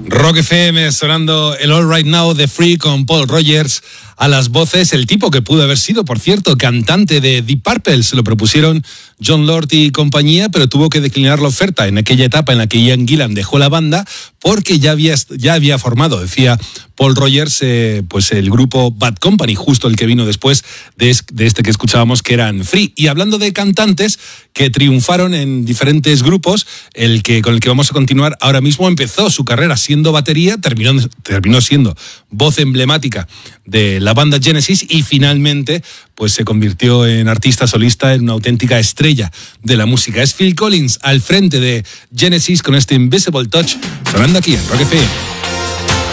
Rock FM sonando el All Right Now de Free con Paul Rogers a las voces, el tipo que pudo haber sido, por cierto, cantante de Deep Purple. Se lo propusieron Jon Lord y compañía, pero tuvo que declinar la oferta en aquella etapa en la que Ian Gillan dejó la banda porque ya había formado, decía Paul Rogers, pues el grupo Bad Company, justo el que vino después de este que escuchábamos, que eran Free. Y hablando de cantantes que triunfaron en diferentes grupos, con el que vamos a continuar ahora mismo empezó su carrera siendo batería, terminó siendo voz emblemática de la banda Genesis y finalmente pues se convirtió en artista solista, en una auténtica estrella de la música. Es Phil Collins al frente de Genesis con este Invisible Touch, sonando aquí en Rock FM.